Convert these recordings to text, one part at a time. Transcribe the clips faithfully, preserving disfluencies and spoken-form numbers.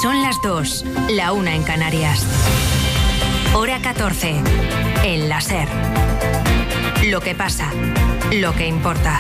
Son las dos, la una en Canarias. Hora catorce, en la SER. Lo que pasa, lo que importa.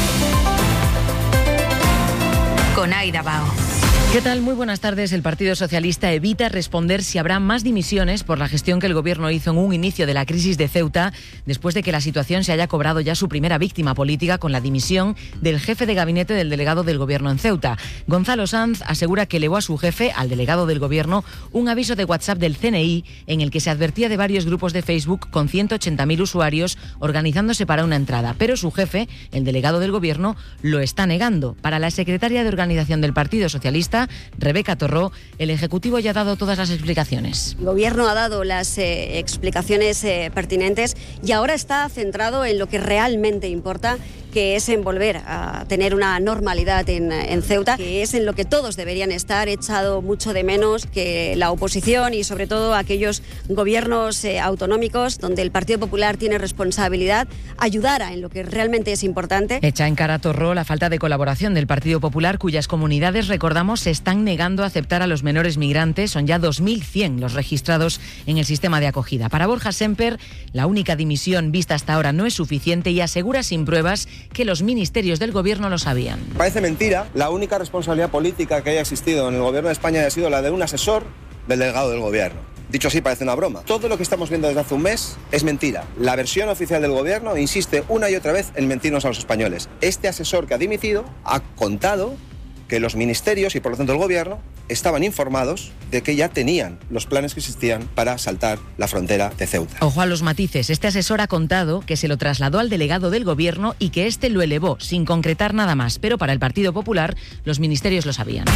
Con Aida Bao. ¿Qué tal? Muy buenas tardes. El Partido Socialista evita responder si habrá más dimisiones por la gestión que el Gobierno hizo en un inicio de la crisis de Ceuta, después de que la situación se haya cobrado ya su primera víctima política con la dimisión del jefe de gabinete del delegado del Gobierno en Ceuta. Gonzalo Sanz asegura que elevó a su jefe, al delegado del Gobierno, un aviso de WhatsApp del C N I en el que se advertía de varios grupos de Facebook con ciento ochenta mil usuarios organizándose para una entrada. Pero su jefe, el delegado del Gobierno, lo está negando. Para la secretaria de Organización del Partido Socialista, Rebeca Torró, el Ejecutivo ya ha dado todas las explicaciones. El Gobierno ha dado las eh, explicaciones eh, pertinentes y ahora está centrado en lo que realmente importa, que es en volver a tener una normalidad en, en Ceuta, que es en lo que todos deberían estar. He echado mucho de menos que la oposición y sobre todo aquellos gobiernos eh, autonómicos donde el Partido Popular tiene responsabilidad ayudara en lo que realmente es importante. Echa en cara a Torró la falta de colaboración del Partido Popular, cuyas comunidades, recordamos, se están negando a aceptar a los menores migrantes. Son ya dos mil cien los registrados en el sistema de acogida. Para Borja Semper, la única dimisión vista hasta ahora no es suficiente y asegura sin pruebas que los ministerios del Gobierno lo sabían. Parece mentira. La única responsabilidad política que haya existido en el Gobierno de España ha sido la de un asesor del delegado del Gobierno. Dicho así, parece una broma. Todo lo que estamos viendo desde hace un mes es mentira. La versión oficial del Gobierno insiste una y otra vez en mentirnos a los españoles. Este asesor que ha dimitido ha contado que los ministerios y por lo tanto el Gobierno estaban informados de que ya tenían los planes que existían para saltar la frontera de Ceuta. Ojo a los matices. Este asesor ha contado que se lo trasladó al delegado del Gobierno y que éste lo elevó sin concretar nada más. Pero para el Partido Popular los ministerios lo sabían.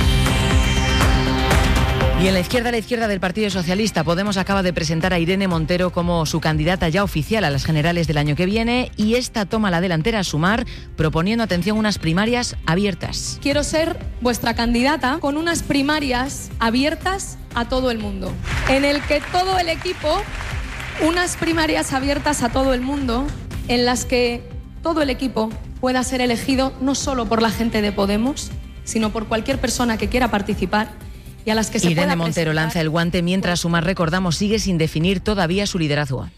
Y en la izquierda, la izquierda del Partido Socialista, Podemos acaba de presentar a Irene Montero como su candidata ya oficial a las generales del año que viene, y esta toma la delantera a Sumar, proponiendo, atención, unas primarias abiertas. Quiero ser vuestra candidata con unas primarias abiertas a todo el mundo, en el que todo el equipo, unas primarias abiertas a todo el mundo, en las que todo el equipo pueda ser elegido no solo por la gente de Podemos, sino por cualquier persona que quiera participar. Y a las que se Irene Montero lanza el guante mientras Sumar, recordamos, sigue sin definir todavía su liderazgo.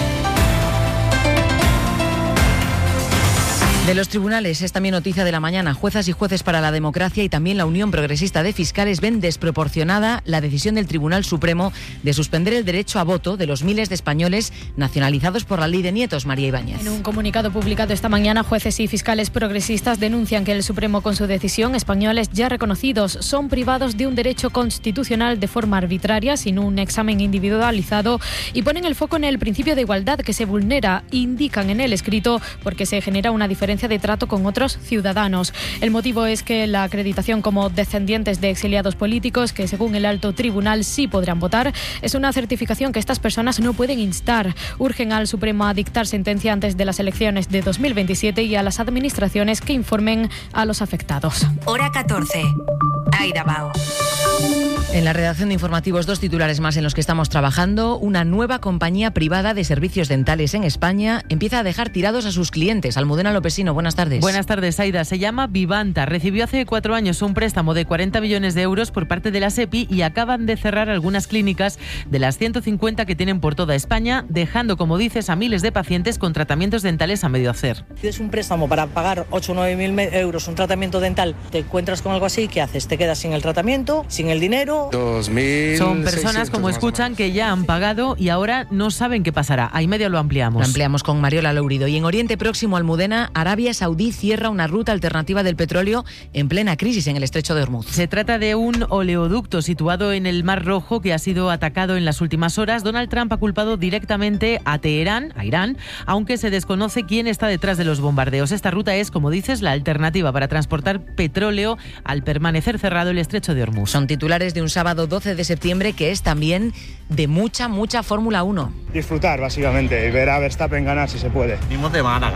De los tribunales es también noticia de la mañana. Juezas y jueces para la democracia y también la Unión Progresista de Fiscales ven desproporcionada la decisión del Tribunal Supremo de suspender el derecho a voto de los miles de españoles nacionalizados por la ley de nietos. María Ibáñez. En un comunicado publicado esta mañana, jueces y fiscales progresistas denuncian que el Supremo, con su decisión, españoles ya reconocidos son privados de un derecho constitucional de forma arbitraria, sin un examen individualizado, y ponen el foco en el principio de igualdad que se vulnera, indican en el escrito, porque se genera una diferencia de trato con otros ciudadanos. El motivo es que la acreditación como descendientes de exiliados políticos, que según el alto tribunal sí podrán votar, es una certificación que estas personas no pueden instar. Urgen al Supremo a dictar sentencia antes de las elecciones de dos mil veintisiete y a las administraciones que informen a los afectados. Hora catorce. Aida Bao. En la redacción de informativos, dos titulares más en los que estamos trabajando. Una nueva compañía privada de servicios dentales en España empieza a dejar tirados a sus clientes. Almudena Lopesino, buenas tardes. Buenas tardes, Aida. Se llama Vivanta. Recibió hace cuatro años un préstamo de cuarenta millones de euros por parte de la SEPI y acaban de cerrar algunas clínicas de las ciento cincuenta que tienen por toda España, dejando, como dices, a miles de pacientes con tratamientos dentales a medio hacer. Pides un préstamo para pagar ocho o nueve mil euros un tratamiento dental, te encuentras con algo así, ¿qué haces? Te quedas sin el tratamiento, sin el dinero. dos mil Son personas, como escuchan, que ya han pagado y ahora no saben qué pasará. A y media lo ampliamos. Lo ampliamos con Mariola Lourido. Y en Oriente Próximo, Almudena, Arabia Saudí cierra una ruta alternativa del petróleo en plena crisis en el estrecho de Hormuz. Se trata de un oleoducto situado en el Mar Rojo que ha sido atacado en las últimas horas. Donald Trump ha culpado directamente a Teherán, a Irán, aunque se desconoce quién está detrás de los bombardeos. Esta ruta es, como dices, la alternativa para transportar petróleo al permanecer cerrado el estrecho de Hormuz. Son titulares de un sábado doce de septiembre que es también de mucha, mucha Fórmula uno. Disfrutar, básicamente, y ver a Verstappen ganar si se puede. Venimos de Málaga.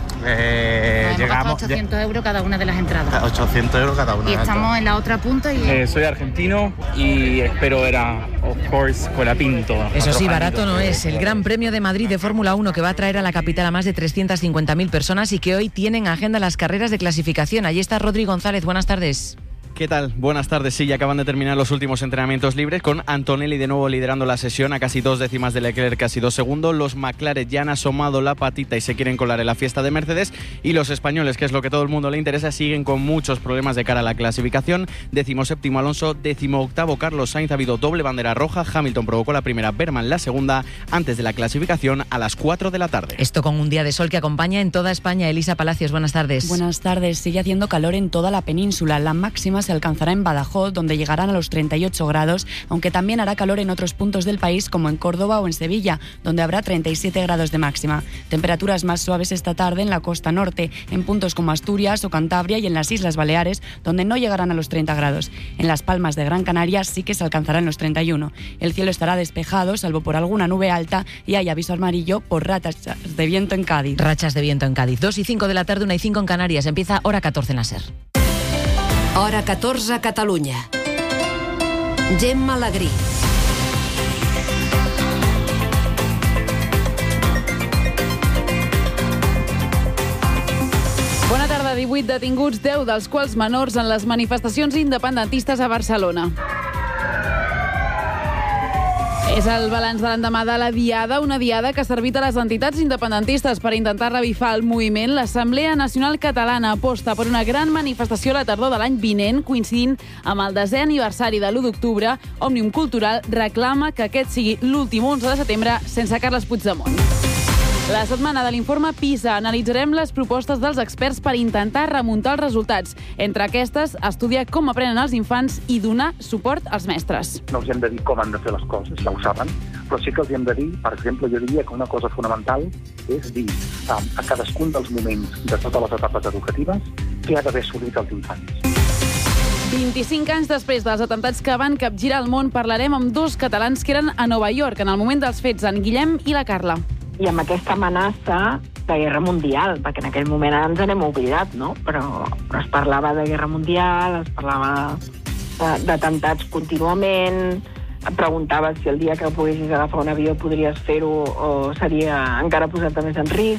Eh, llegamos ochocientos euros cada una de las entradas. ochocientos euros cada una. Y estamos en la otra punta. Y... Eh, soy argentino y espero ver a, of course, Colapinto. Eso sí, barato no es. El Gran Premio de Madrid de Fórmula uno, que va a traer a la capital a más de trescientas cincuenta mil personas y que hoy tienen agenda las carreras de clasificación. Allí está Rodri González. Buenas tardes. ¿Qué tal? Buenas tardes. Sí, ya acaban de terminar los últimos entrenamientos libres con Antonelli de nuevo liderando la sesión a casi dos décimas de Leclerc, casi dos segundos. Los McLaren ya han asomado la patita y se quieren colar en la fiesta de Mercedes. Y los españoles, que es lo que todo el mundo le interesa, siguen con muchos problemas de cara a la clasificación. Décimo séptimo Alonso, décimo octavo Carlos Sainz. Ha habido doble bandera roja. Hamilton provocó la primera, Berman la segunda, antes de la clasificación a las cuatro de la tarde. Esto con un día de sol que acompaña en toda España. Elisa Palacios, buenas tardes. Buenas tardes. Sigue haciendo calor en toda la península. La máxima se alcanzará en Badajoz, donde llegarán a los treinta y ocho grados, aunque también hará calor en otros puntos del país, como en Córdoba o en Sevilla, donde habrá treinta y siete grados de máxima. Temperaturas más suaves esta tarde en la costa norte, en puntos como Asturias o Cantabria y en las Islas Baleares, donde no llegarán a los treinta grados. En Las Palmas de Gran Canaria sí que se alcanzarán los treinta y uno. El cielo estará despejado, salvo por alguna nube alta, y hay aviso amarillo por rachas de viento en Cádiz. Rachas de viento en Cádiz. dos y cinco de la tarde, una y cinco en Canarias. Empieza Hora catorce en la SER. Hora catorze a Catalunya. Gemma Alegrí. Bona tarda. divuit detinguts, deu dels quals menors en les manifestacions independentistes a Barcelona. És el balanç de l'endemà de la Diada, una Diada que ha servit a les entitats independentistes per intentar revifar el moviment. L'Assemblea Nacional Catalana aposta per una gran manifestació a la tardor de l'any vinent, coincidint amb el desè aniversari de l'u d'octubre. Òmnium Cultural reclama que aquest sigui l'últim onze de setembre sense Carles Puigdemont. La setmana de l'informe PISA analitzarem les propostes dels experts per intentar remuntar els resultats. Entre aquestes, estudiar com aprenen els infants i donar suport als mestres. No els hem de dir com han de fer les coses, ja ho saben, però sí que els hem de dir, per exemple, jo diria que una cosa fonamental és dir a cadascun dels moments de totes les etapes educatives què ha d'haver assolit els infants. vint-i-cinc anys després dels atemptats que van capgirar el món, parlarem amb dos catalans que eren a Nova York en el moment dels fets, en Guillem i la Carla. I amb aquesta amenaça de guerra mundial, perquè en aquell moment ara ens n'hem oblidat, no? Però, però es parlava de guerra mundial, es parlava d'atemptats contínuament, et preguntaves si el dia que poguessis agafar un avió podries fer-ho o seria encara posar-te més en risc.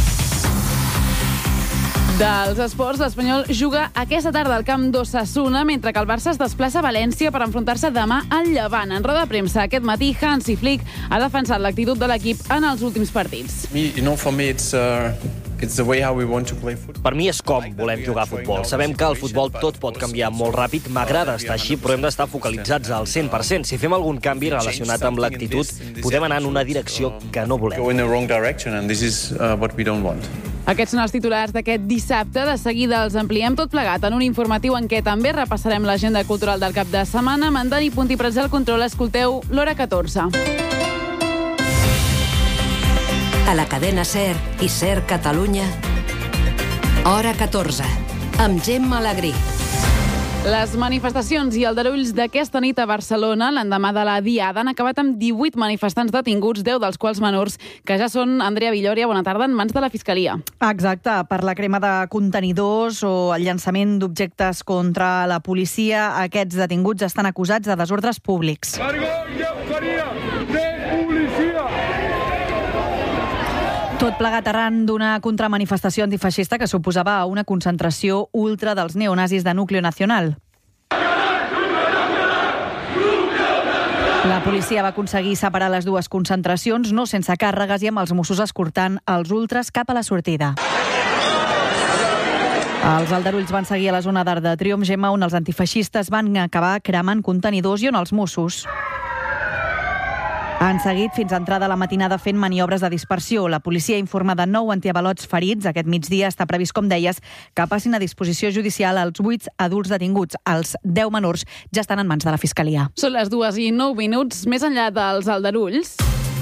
Dels esports, l'Espanyol juga aquesta tarda al camp d'Osasuna, mentre que el Barça es desplaça a València per enfrontar-se demà al Llevant. En roda de premsa aquest matí, Hansi Flick ha defensat l'actitud de l'equip en els últims partits. Me, you know, for me it's uh, it's the way how we want to play football. Per mi és com volem jugar a futbol. Sabem que al futbol tot pot canviar molt ràpid. M'agrada estar així, però hem d'estar focalitzats al cent per cent. Si fem algun canvi relacionat amb l'actitud, podem anar en una direcció que no volem. Go in the wrong direction and this is uh, what we don't want. Aquests són els titulars d'aquest dissabte. De seguida els ampliem tot plegat en un informatiu en què també repassarem l'agenda cultural del cap de setmana. Amb en Dani Punt i Prats al control, escolteu l'Hora catorze. A la cadena SER i SER Catalunya, Hora catorze, amb Gemma Alegrí. Les manifestacions i aldarulls d'aquesta nit a Barcelona, l'endemà de la Diada, han acabat amb divuit manifestants detinguts, deu dels quals menors, que ja són, Andrea Villòria, bona tarda, en mans de la Fiscalia. Exacte, per la crema de contenidors o el llançament d'objectes contra la policia, aquests detinguts estan acusats de desordres públics. Tot plegat arran d'una contramanifestació antifeixista que suposava una concentració ultra dels neonazis de Núcleo Nacional. La policia va aconseguir separar les dues concentracions, no sense càrregues i amb els Mossos escortant els ultras cap a la sortida. Els aldarulls van seguir a la zona d'Arc de Triomf, Gemma, on els antifeixistes van acabar cremant contenidors i on els Mossos han seguit fins a entrada a la matinada fent maniobres de dispersió. La policia informa de nou antiavalots ferits. Aquest migdia està previst, com deies, que passin a disposició judicial els vuit adults detinguts. Els deu menors ja estan en mans de la Fiscalia. Són les dues i nou minuts. Més enllà dels aldarulls,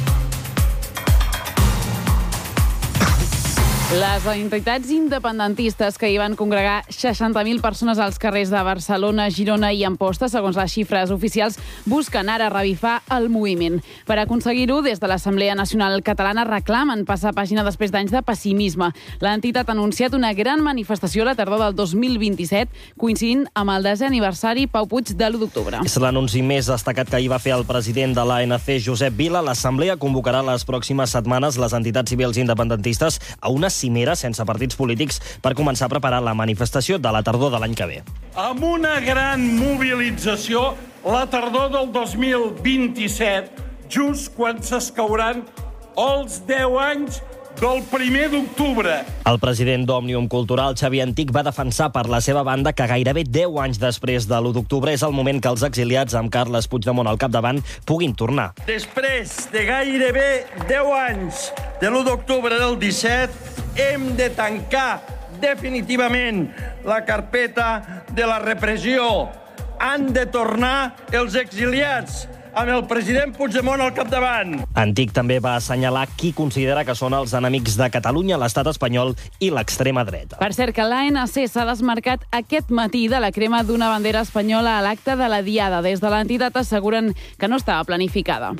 les entitats independentistes que hi van congregar seixanta mil persones als carrers de Barcelona, Girona i Amposta, segons les xifres oficials, busquen ara revifar el moviment. Per aconseguir-ho, des de l'Assemblea Nacional Catalana reclamen passar pàgina després d'anys de pessimisme. L'entitat ha anunciat una gran manifestació a la tardor del dos mil vint-i-set, coincidint amb el desè aniversari Pau Puig de l'u d'octubre. És l'anunci més destacat que ahir va fer el president de l'A N C, Josep Vila. L'Assemblea convocarà les pròximes setmanes les entitats civils independentistes a una cimera sense partits polítics per començar a preparar la manifestació de la tardor de l'any que ve. Amb una gran mobilització la tardor del dos mil vint-i-set, just quan s'escauran els deu anys del primer d'octubre. El president d'Òmnium Cultural, Xavier Antich, va defensar per la seva banda que gairebé deu anys després de l'u d'octubre és el moment que els exiliats, amb Carles Puigdemont al capdavant, puguin tornar. Després de gairebé deu anys de l'u d'octubre del disset, hem de tancar definitivament la carpeta de la repressió. Han de tornar els exiliats, amb el president Puigdemont al capdavant. Antich també va assenyalar qui considera que són els enemics de Catalunya, l'estat espanyol i l'extrema dreta. Per cert, que l'A N C s'ha desmarcat aquest matí de la crema d'una bandera espanyola a l'acte de la Diada. Des de l'entitat asseguren que no estava planificada.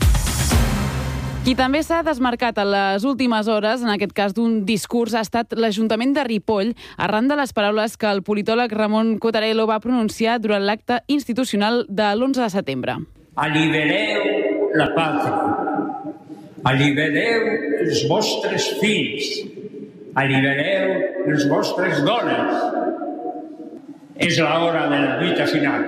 Qui també s'ha desmarcat en les últimes hores, en aquest cas d'un discurs, ha estat l'Ajuntament de Ripoll, arran de les paraules que el politòleg Ramon Cotarello va pronunciar durant l'acte institucional de l'onze de setembre. Allibereu la pàtria, allibereu els vostres fills, allibereu les vostres dones. És l'hora de la lluita final.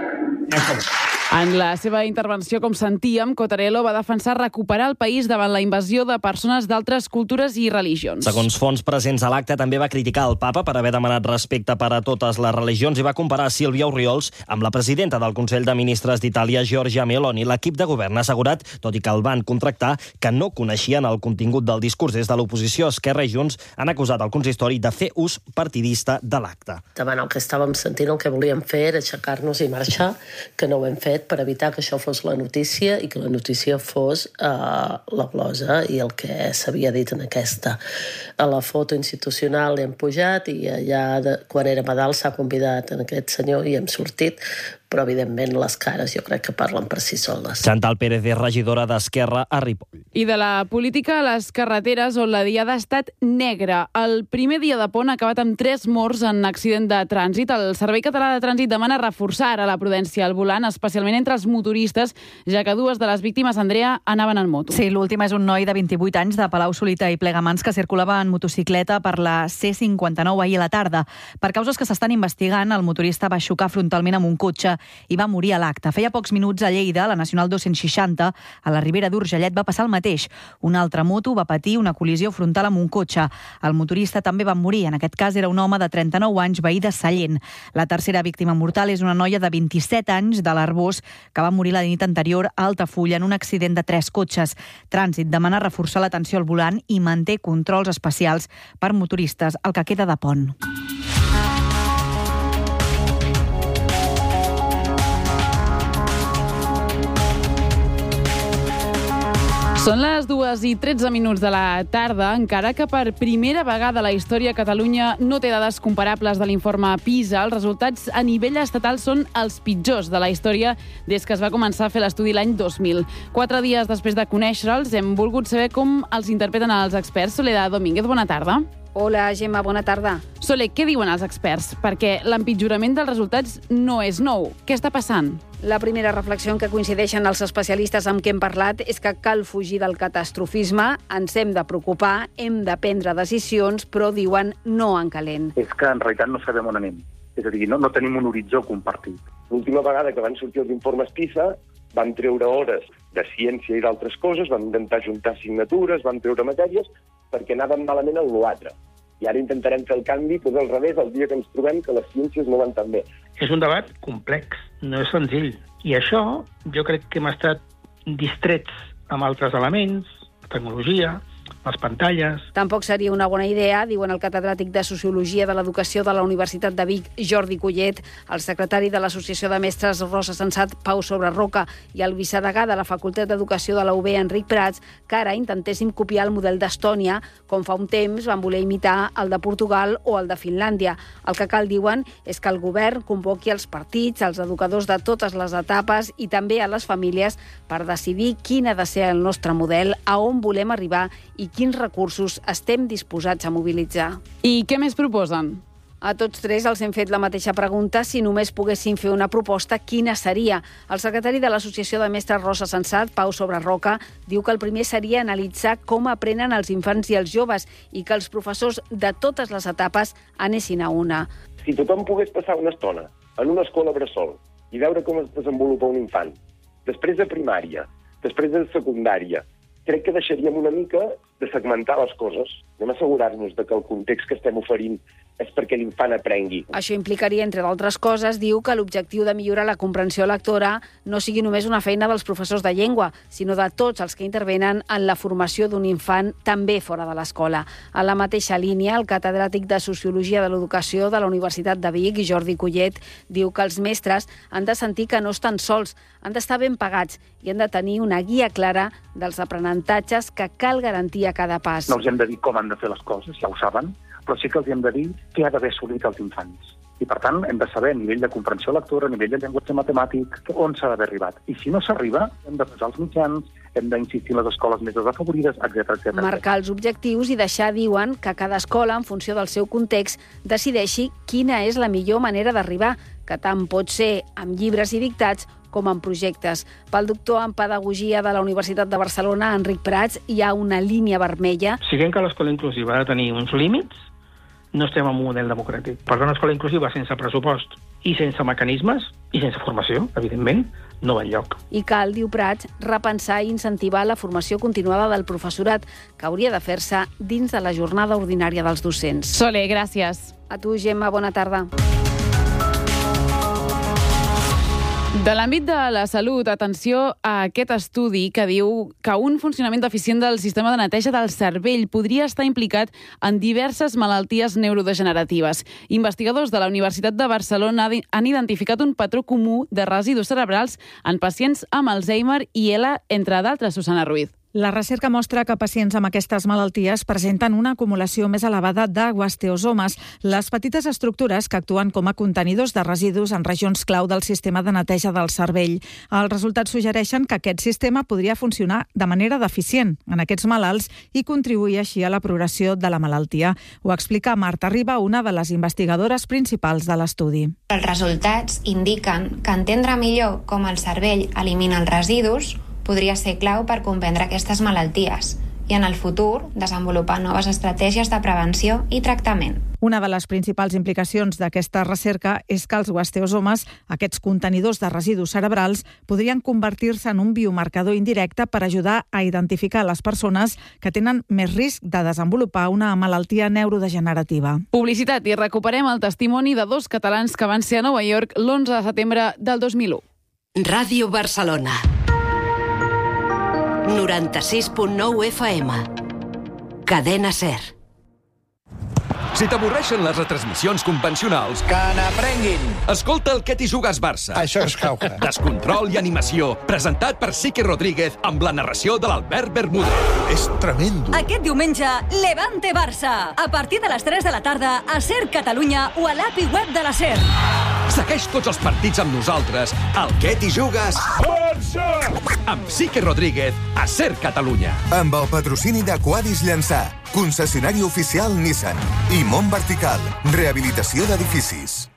En la seva intervenció, com sentíem, Cotarello va defensar recuperar el país davant la invasió de persones d'altres cultures i religions. Segons fonts presents a l'acte, també va criticar el papa per haver demanat respecte per a totes les religions i va comparar Sílvia Orriols amb la presidenta del Consell de Ministres d'Itàlia, Giorgia Meloni. L'equip de govern ha assegurat, tot i que el van contractar, que no coneixien el contingut del discurs. Des de l'oposició, Esquerra i Junts han acusat el consistori de fer ús partidista de l'acte. Davant el que estàvem sentint, el que volíem fer era aixecar-nos i marxar, que no ho hem fet, per evitar que això fos la notícia i que la notícia fos eh, la glosa i el que s'havia dit en aquesta. A la foto institucional hem pujat i allà, de, quan érem a dalt, s'ha convidat en aquest senyor i hem sortit, però evidentment les cares jo crec que parlen per si soles. Chantal Pérez és regidora d'Esquerra a Ripoll. I de la política a les carreteres, on la diada ha estat negra. El primer dia de pont ha acabat amb tres morts en accident de trànsit. El Servei Català de Trànsit demana reforçar ara la prudència al volant, especialment entre els motoristes, ja que dues de les víctimes, Andrea, anaven en moto. Sí, l'última és un noi de vint-i-vuit anys de Palau-solità i Plegamans que circulava en motocicleta per la C cinquanta-nou ahir a la tarda. Per causes que s'estan investigant, el motorista va xocar frontalment amb un cotxe i va morir a l'acte. Feia pocs minuts a Lleida, la Nacional dos-cents seixanta, a la Ribera d'Urgellet, va passar el mateix. Una altra moto va patir una col·lisió frontal amb un cotxe. El motorista també va morir. En aquest cas era un home de trenta-nou anys, veí de Sallent. La tercera víctima mortal és una noia de vint-i-set anys de l'Arbós que va morir la nit anterior a Altafulla en un accident de tres cotxes. Trànsit demana reforçar l'atenció al volant i manté controls especials per motoristes al que queda de pont. Són les dues i tretze minuts de la tarda, encara que per primera vegada a la història Catalunya no té dades comparables de l'informe PISA. Els resultats a nivell estatal són els pitjors de la història des que es va començar a fer l'estudi l'any dos mil. Quatre dies després de conèixer-los, hem volgut saber com els interpreten els experts. Soledad Domínguez, bona tarda. Hola, Gemma, bona tarda. Sole, què diuen els experts? Perquè l'empitjorament dels resultats no és nou. Què està passant? La primera reflexió en què coincideixen els especialistes amb qui hem parlat és que cal fugir del catastrofisme, ens hem de preocupar, hem de prendre decisions, però diuen no en calent. És que en realitat no sabem on anem. És a dir, no, no tenim un horitzó compartit. L'última vegada que van sortir els informes PISA van treure hores de ciència i d'altres coses, van intentar juntar signatures, van treure matèries, perquè anaven malament en l'altre. I ara intentarem fer el canvi, però al revés, el dia que ens trobem que les ciències no van tan bé. És un debat complex, no és senzill. I això jo crec que hem estat distrets amb altres elements, tecnologia, les pantalles. Tampoc seria una bona idea, diuen el catedràtic de Sociologia de l'Educació de la Universitat de Vic, Jordi Collet, el secretari de l'Associació de Mestres, Rosa Sensat, Pau Sobreroca, i el vicedegà de la Facultat d'Educació de la U B, Enric Prats, que ara intentéssim copiar el model d'Estònia, com fa un temps van voler imitar el de Portugal o el de Finlàndia. El que cal, diuen, és que el govern convoqui els partits, els educadors de totes les etapes i també a les famílies per decidir quin ha de ser el nostre model, a on volem arribar i quins recursos estem disposats a mobilitzar. I què més proposen? A tots tres els hem fet la mateixa pregunta. Si només poguessin fer una proposta, quina seria? El secretari de l'Associació de Mestres Rosa Sensat, Pau Sobreroca, diu que el primer seria analitzar com aprenen els infants i els joves i que els professors de totes les etapes anessin a una. Si tothom pogués passar una estona en una escola bressol i veure com es desenvolupa un infant, després de primària, després de secundària, crec que deixaríem una mica de segmentar les coses. Anem a assegurar-nos de que el context que estem oferint és perquè l'infant aprengui. Això implicaria, entre d'altres coses, diu que l'objectiu de millorar la comprensió lectora no sigui només una feina dels professors de llengua, sinó de tots els que intervenen en la formació d'un infant també fora de l'escola. En la mateixa línia, el catedràtic de Sociologia de l'Educació de la Universitat de Vic, Jordi Collet, diu que els mestres han de sentir que no estan sols, han d'estar ben pagats i han de tenir una guia clara dels aprenentatges que cal garantir a cada pas. No els hem de dir com han de fer les coses, ja ho saben, però sí que els hem de dir què ha d'haver assolit els infants. I, per tant, hem de saber a nivell de comprensió lectora, a nivell de llenguatge matemàtic, on s'ha d'haver arribat. I si no s'arriba, hem de posar els mitjans, hem d'insistir en les escoles més desafavorides, etcètera, etcètera. Marcar els objectius i deixar, diuen, que cada escola, en funció del seu context, decideixi quina és la millor manera d'arribar, que tant pot ser amb llibres i dictats com en projectes. Pel doctor en Pedagogia de la Universitat de Barcelona, Enric Prats, hi ha una línia vermella. Siguem que l'escola inclusiva ha de tenir uns límits, no estem en un model democràtic. Per una escola inclusiva sense pressupost i sense mecanismes i sense formació, evidentment, no va enlloc. I cal, diu Prats, repensar i incentivar la formació continuada del professorat, que hauria de fer-se dins de la jornada ordinària dels docents. Sole, gràcies. A tu, Gemma, bona tarda. De l'àmbit de la salut, atenció a aquest estudi que diu que un funcionament deficient del sistema de neteja del cervell podria estar implicat en diverses malalties neurodegeneratives. Investigadors de la Universitat de Barcelona han identificat un patró comú de residus cerebrals en pacients amb Alzheimer i E L A, entre d'altres, Susana Ruiz. La recerca mostra que pacients amb aquestes malalties presenten una acumulació més elevada de guasteosomes, les petites estructures que actuen com a contenidors de residus en regions clau del sistema de neteja del cervell. Els resultats suggereixen que aquest sistema podria funcionar de manera deficient en aquests malalts i contribuir així a la progressió de la malaltia. Ho explica Marta Riba, una de les investigadores principals de l'estudi. Els resultats indiquen que entendre millor com el cervell elimina els residus podria ser clau per comprendre aquestes malalties i en el futur desenvolupar noves estratègies de prevenció i tractament. Una de les principals implicacions d'aquesta recerca és que els guasteosomes, aquests contenidors de residus cerebrals, podrien convertir-se en un biomarcador indirecte per ajudar a identificar les persones que tenen més risc de desenvolupar una malaltia neurodegenerativa. Publicitat, i recuperem el testimoni de dos catalans que van ser a Nova York l'onze de setembre del dos mil u. Ràdio Barcelona. noranta-sis punt nou F M. Cadena SER. Si t'avorreixen les retransmissions convencionals... Que n'aprenguin! Escolta el Què t'hi jugues, Barça. Això és jauja. Descontrol i animació, presentat per Sique Rodríguez amb la narració de l'Albert Bermúdez. És tremendo. Aquest diumenge, Levante Barça. A partir de les tres de la tarda, a SER Catalunya o a l'A P I web de la SER. Segueix tots els partits amb nosaltres al Què t'hi jugues... Barça! Amb Sique Rodríguez a SER Catalunya. Amb el patrocini de Quadis Llançà, concessionari oficial Nissan i Mont Vertical, rehabilitació d'edificis.